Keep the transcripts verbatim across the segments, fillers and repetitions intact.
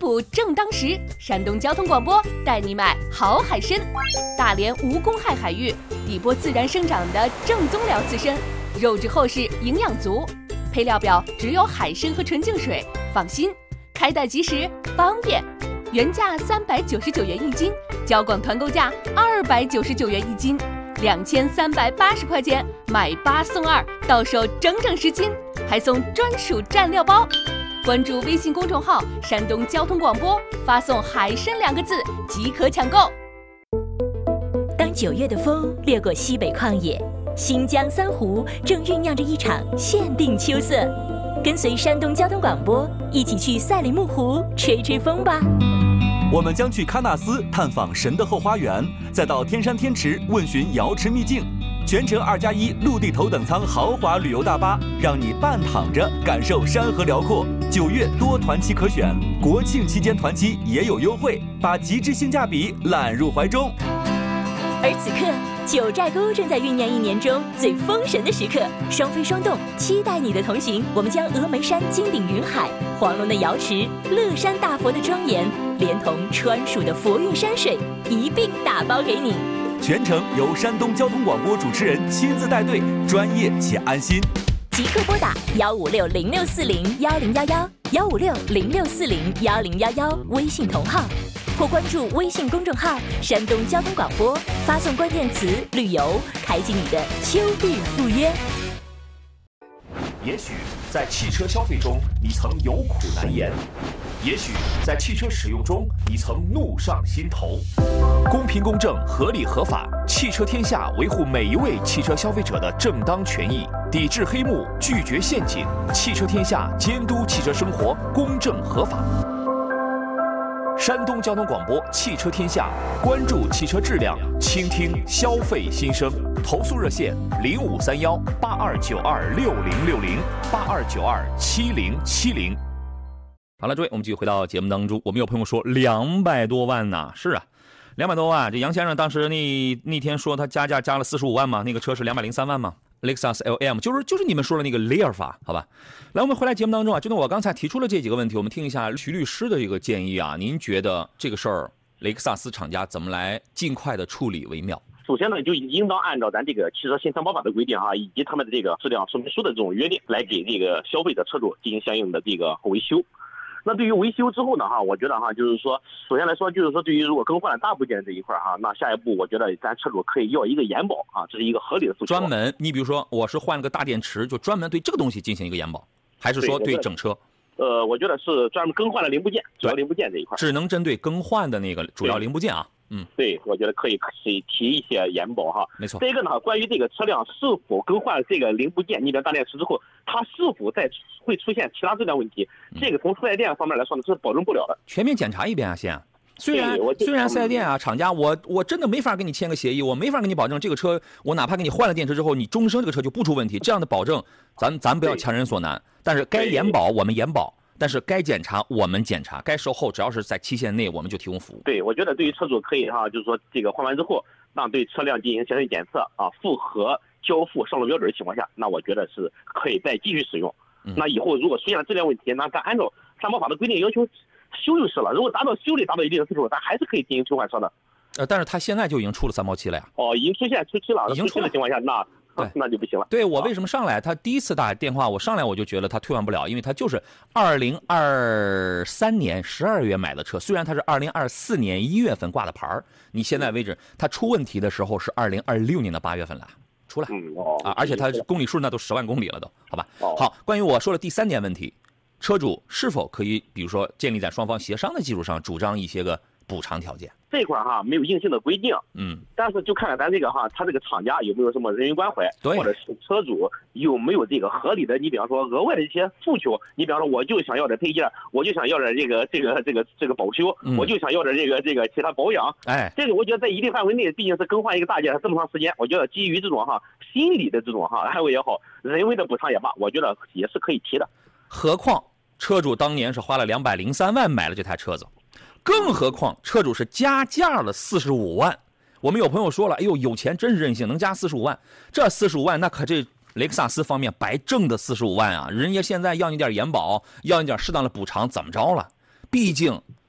处正当时，山东交通广播带你买好海参。大连无公害海域，底波自然生长的正宗辽刺参，肉质厚实，营养足。配料表只有海参和纯净水，放心，开袋即食，方便。原价三百九十九元一斤，交广团购价二百九十九元一斤，两千三百八十块钱买八送二，到手整整十斤，还送专属蘸料包。关注微信公众号“山东交通广播”，发送“海参”两个字即可抢购。 当九月的风掠过西北旷野，新疆三湖正酝酿着一场限定秋色。跟随山东交通广播一起去赛里木湖吹吹风吧。 我们将去喀纳斯探访神的后花园，再到天山天池问询瑶池秘境。全程二加一陆地头等舱豪华旅游大巴，让你半躺着感受山河辽阔。九月多团期可选，国庆期间团期也有优惠，把极致性价比揽入怀中。 而此刻，九寨沟正在酝酿一年中最封神的时刻，双飞双动，期待你的同行。我们将峨眉山金顶云海、黄龙的瑶池、乐山大佛的庄严，连同川蜀的佛韵山水一并打包给你。 全程由山东交通广播主持人亲自带队，专业且安心。 即刻拨打幺五六零六四零幺零幺幺幺五六零六四零幺零幺幺微信同号，或关注微信公众号“山东交通广播”，发送关键词“旅游”，开启你的秋日赴约。 也许在汽车消费中，你曾有苦难言；也许在汽车使用中，你曾怒上心头。公平公正、合理合法，汽车天下维护每一位汽车消费者的正当权益，抵制黑幕，拒绝陷阱。汽车天下监督汽车生活公正合法。山东交通广播汽车天下，关注汽车质量，倾听消费心声。投诉热线零五三幺八二九二六零六零八二九二七零七零。 好了，诸位，我们继续回到节目当中。我们有朋友说两百多万呐，是啊，两百多万。这杨先生当时那那天说他加价加了四十五万嘛，那个车是两百零三万嘛。Lexus L M 就是就是你们说的那个雷尔法，好吧？来，我们回来节目当中啊，就那我刚才提出了这几个问题，我们听一下徐律师的这个建议啊。您觉得这个事儿，雷克萨斯厂家怎么来尽快的处理为妙？ 首先呢，就应当按照咱这个汽车新三包法的规定啊，以及他们的这个质量说明书的这种约定，来给这个消费者车主进行相应的这个维修。那对于维修之后呢，哈，我觉得哈，就是说，首先来说，就是说，对于如果更换了大部件这一块哈，那下一步我觉得咱车主可以要一个延保啊，这是一个合理的诉求。 专门，你比如说，我是换了个大电池，就专门对这个东西进行一个延保，还是说对整车？ 呃，我觉得是专门更换了零部件，主要零部件这一块， 只能针对更换的那个主要零部件啊。嗯， 对，我觉得可以可以提一些延保哈。 没错。 再一个呢，关于这个车辆是否更换这个零部件，你的大电池之后，它是否再会出现其他质量问题，嗯、这个从四 S 店方面来说呢是保证不了的。 全面检查一遍啊，先。虽然虽然四 S 店啊，厂家我我真的没法跟你签个协议，我没法跟你保证这个车，我哪怕给你换了电池之后，你终生这个车就不出问题，这样的保证，咱咱不要强人所难。但是该延保我们延保。但是该检查我们检查，该售后只要是在期限内，我们就提供服务。 对，我觉得对于车主可以哈、啊，就是说这个换完之后，让对车辆进行详细检测啊，符合交付上路标准的情况下，那我觉得是可以再继续使用。嗯、那以后如果出现了质量问题，那咱按照三包法的规定要求修就是了。如果达到修理达到一定的岁数，咱还是可以进行退换车的。 呃，但是他现在就已经出了三包期了呀。 哦，已经出现出期了， 已经出的情况下，那。 对， 那就不行了。 对，我为什么上来？他第一次打电话，我上来我就觉得他退换不了，因为他就是二零二三年十二月买的车，虽然他是二零二四年一月份挂的牌儿，你现在为止，他出问题的时候是二零二六年的八月份了出来， 嗯哦啊，而且他公里数那都十万公里了都，好吧？ 哦、 好，关于我说的第三点问题，车主是否可以，比如说建立在双方协商的基础上，主张一些个补偿条件？ 这块哈没有硬性的规定， 嗯， 但是就看看咱这个哈，他这个厂家有没有什么人员关怀，或者是车主有没有这个合理的，你比方说额外的一些诉求，你比方说我就想要点配件，我就想要点这个这个这个这个保修，嗯、我就想要点这个这个其他保养， 哎， 这个我觉得在一定范围内，毕竟是更换一个大件这么长时间，我觉得基于这种哈心理的这种哈安慰也好，人为的补偿也罢，我觉得也是可以提的。 何况车主当年是花了两百零三万买了这台车子。更何况车主是加价了四十五万，我们有朋友说了，哎呦，有钱真是任性，能加四十五万，这四十五万那可这雷克萨斯方面白挣的四十五万啊！人家现在要你点延保，要你点适当的补偿，怎么着了？毕竟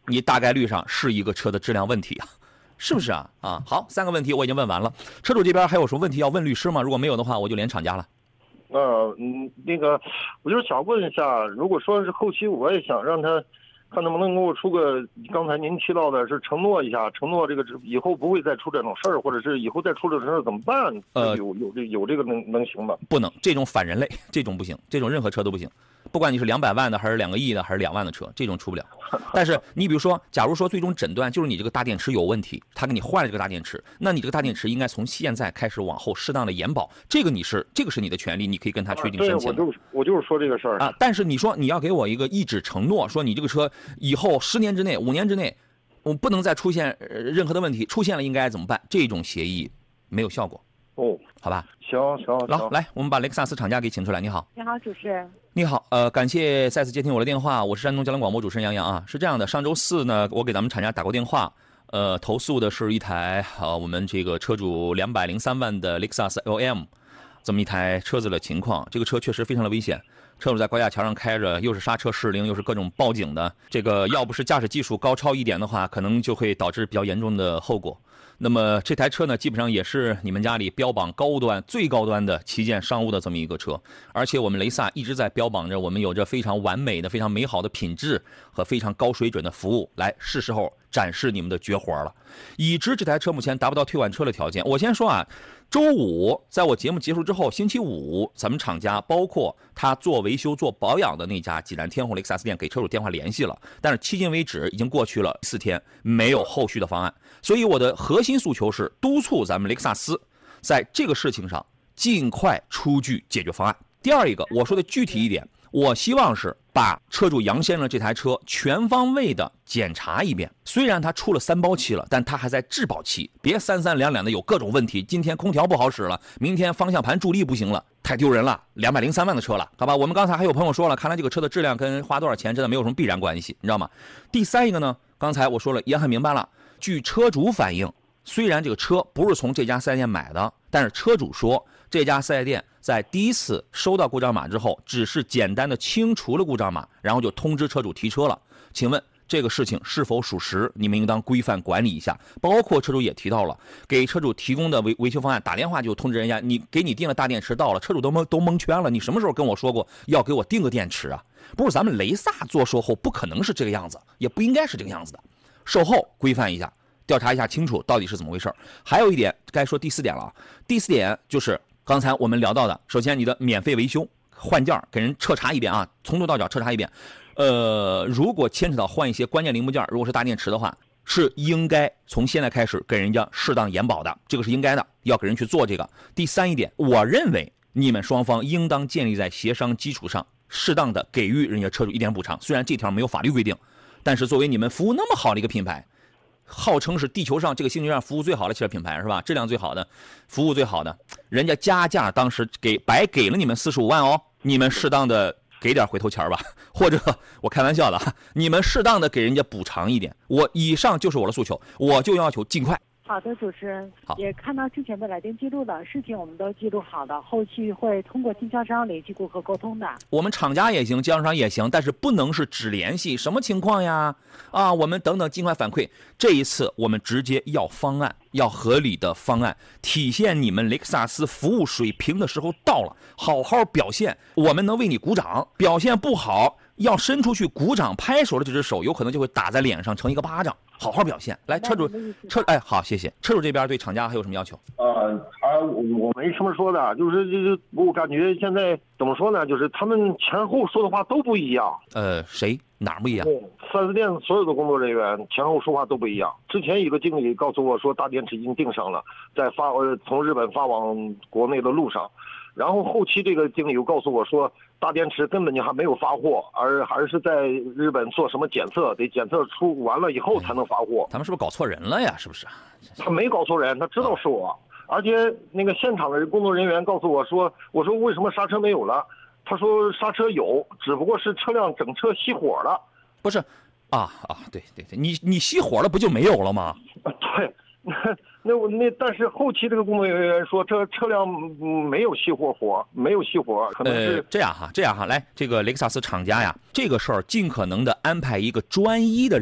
你大概率上是一个车的质量问题啊，是不是啊？啊，好，三个问题我已经问完了。车主这边还有什么问题要问律师吗？如果没有的话，我就连厂家了。 呃，嗯，那个，我就是想问一下，如果说是后期我也想让他。看能不能给我出个，刚才您提到的是承诺一下，承诺这个以后不会再出这种事儿，或者是以后再出这种事儿怎么办？呃，有有这有这个能能行吗？ 不能，这种反人类，这种不行，这种任何车都不行。不管你是两百万的还是两个亿的还是两万的车，这种出不了。但是你比如说，假如说最终诊断就是你这个大电池有问题，他给你换了这个大电池，那你这个大电池应该从现在开始往后适当的延保，这个你是这个是你的权利，你可以跟他确定申请。 啊、对，我就是我就是说这个事儿啊。但是你说你要给我一个一纸承诺，说你这个车以后十年之内、五年之内，我不能再出现任何的问题，出现了应该怎么办？这种协议没有效果。 哦， 好吧， 行行好，来，我们把雷克萨斯厂家给请出来。你好， 你好，主持人。 你好，呃，感谢再次接听我的电话，我是山东交通广播主持人杨洋啊。是这样的，上周四呢，我给咱们厂家打过电话，呃，投诉的是一台呃我们这个车主两百零三万的雷克萨斯 L M， 这么一台车子的情况。这个车确实非常的危险，车主在高架桥上开着，又是刹车失灵，又是各种报警的，这个要不是驾驶技术高超一点的话，可能就会导致比较严重的后果。那么这台车呢，基本上也是你们家里标榜高端、最高端的旗舰商务的这么一个车，而且我们雷萨一直在标榜着我们有着非常完美的、非常美好的品质和非常高水准的服务，来是时候展示你们的绝活了。已知这台车目前达不到退换车的条件，我先说啊，周五在我节目结束之后，星期五咱们厂家包括他做维修、做保养的那家济南天虹雷克萨斯店给车主电话联系了，但是迄今为止已经过去了四天，没有后续的方案。所以我的核心诉求是督促咱们雷克萨斯在这个事情上尽快出具解决方案。第二一个，我说的具体一点，我希望是把车主杨先生这台车全方位的检查一遍。虽然他出了三包期了，但他还在质保期，别三三两两的有各种问题。今天空调不好使了，明天方向盘助力不行了，太丢人了。两百零三万的车了，好吧？我们刚才还有朋友说了，看来这个车的质量跟花多少钱真的没有什么必然关系，你知道吗？第三一个呢，刚才我说了也很明白了。据车主反映，虽然这个车不是从这家四 S 店买的，但是车主说这家四 S 店在第一次收到故障码之后，只是简单的清除了故障码，然后就通知车主提车了。请问这个事情是否属实？你们应当规范管理一下。包括车主也提到了，给车主提供的维维修方案，打电话就通知人家，你给你订了大电池到了，车主都蒙都蒙圈了。你什么时候跟我说过要给我订个电池啊？不是咱们雷萨做售后，不可能是这个样子，也不应该是这个样子的。售后规范一下，调查一下清楚到底是怎么回事。还有一点该说第四点了啊，第四点就是刚才我们聊到的，首先你的免费维修换件给人彻查一遍啊，从头到脚彻查一遍。呃，如果牵扯到换一些关键零部件，如果是大电池的话，是应该从现在开始给人家适当延保的，这个是应该的，要给人去做这个。第三一点，我认为你们双方应当建立在协商基础上，适当的给予人家车主一点补偿。虽然这条没有法律规定，但是作为你们服务那么好的一个品牌，号称是地球上这个星球上服务最好的汽车品牌是吧？质量最好的，服务最好的，人家加价当时给白给了你们四十五万哦，你们适当的给点回头钱吧，或者我开玩笑的，你们适当的给人家补偿一点。我以上就是我的诉求，我就要求尽快。 好的，主持人， 好， 也看到之前的来电记录了，事情我们都记录好的，后续会通过经销商联系顾客沟通的。 我们厂家也行，经销商也行，但是不能是只联系，什么情况呀？啊，我们等等尽快反馈。这一次我们直接要方案，要合理的方案，体现你们雷克萨斯服务水平的时候到了，好好表现，我们能为你鼓掌。表现不好，要伸出去鼓掌拍手的这只手，有可能就会打在脸上成一个巴掌。好好表现，来，车主，车，哎，好，谢谢。车主这边对厂家还有什么要求？ 呃，他我没什么说的，就是就是我感觉现在怎么说呢？就是他们前后说的话都不一样。 呃，谁哪儿不一样？ 四 S 店所有的工作人员前后说话都不一样。之前一个经理告诉我说，大电池已经订上了，在发呃从日本发往国内的路上。然后后期这个经理又告诉我说，大电池根本就还没有发货，而还是在日本做什么检测，得检测出完了以后才能发货。 他们是不是搞错人了呀？是不是？ 他没搞错人，他知道是我。而且那个现场的工作人员告诉我说，我说为什么刹车没有了？他说刹车有，只不过是车辆整车熄火了。 不是，啊啊，对对对，你你熄火了不就没有了吗？ 对。那我那但是后期这个工作人员说，这车辆没有熄火火，没有熄火，可能是、 呃、这样哈，这样哈，来，这个雷克萨斯厂家呀，这个事儿尽可能的安排一个专一的人，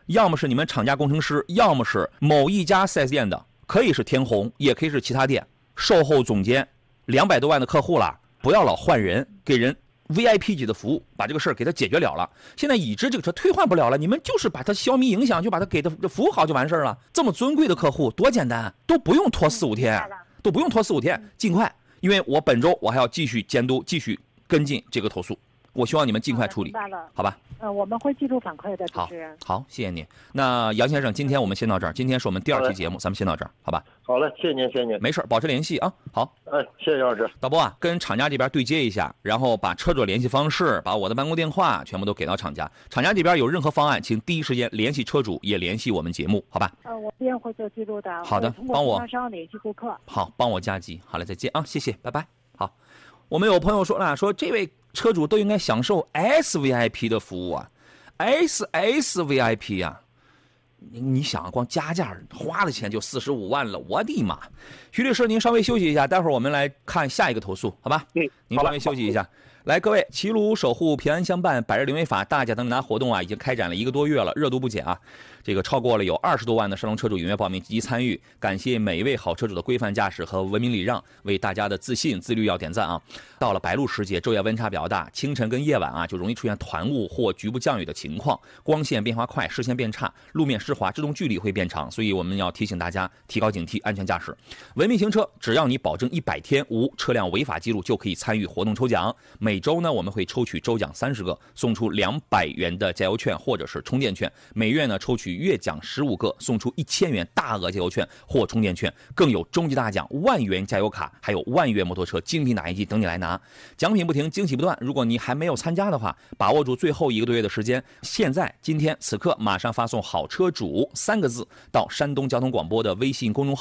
要么是你们厂家工程师，要么是某一家 四 S 店的，可以是天虹，也可以是其他店。售后总监两百多万的客户了，不要老换人，给人 V I P 级的服务，把这个事儿给他解决了了。现在已知这个车退换不了了，你们就是把它消弭影响，就把它给的服务好就完事儿了。这么尊贵的客户多简单，都不用拖四五天，都不用拖四五天，尽快。因为我本周我还要继续监督，继续跟进这个投诉。我希望你们尽快处理，好吧？ 呃，我们会记录反馈的，主持人。 好，好，谢谢你。那杨先生，今天我们先到这儿，今天是我们第二期节目，咱们先到这儿，好吧？ 好嘞，谢谢您，谢谢您。 没事，保持联系啊。好， 哎，谢谢杨老师。 导播啊，跟厂家这边对接一下，然后把车主联系方式、把我的办公电话全部都给到厂家。厂家这边有任何方案，请第一时间联系车主，也联系我们节目，好吧？ 呃，我这边会做记录的。 好的，帮我。 经销商联系顾客。 好，帮我加急。好了，再见啊，谢谢，拜拜。好，我们有朋友说了，说这位车主都应该享受 S V I P 的服务啊 ，S S V I P 啊，你你想光加价花的钱就四十五万了，我的妈！徐律师，您稍微休息一下，待会儿我们来看下一个投诉，好吧？ 嗯， 您稍微休息一下。来，各位，齐鲁守护平安相伴百日零违法大奖等拿活动啊，已经开展了一个多月了，热度不减啊。这个超过了有二十多万的山东车主踊跃报名积极参与，感谢每一位好车主的规范驾驶和文明礼让，为大家的自信自律要点赞啊。到了白露时节，昼夜温差比较大，清晨跟夜晚啊就容易出现团雾或局部降雨的情况，光线变化快，视线变差，路面湿滑，制动距离会变长，所以我们要提醒大家提高警惕，安全驾驶。文明行车，只要你保证一百天无车辆违法记录，就可以参与活动抽奖。每周呢，我们会抽取周奖三十个，送出两百元的加油券或者是充电券。每月呢，抽取月奖十五个，送出一千元大额加油券或充电券，更有终极大奖万元加油卡，还有万元摩托车精品打印机等你来拿。奖品不停，惊喜不断。如果你还没有参加的话，把握住最后一个多月的时间，现在今天此刻马上发送好车主三个字到山东交通广播的微信公众号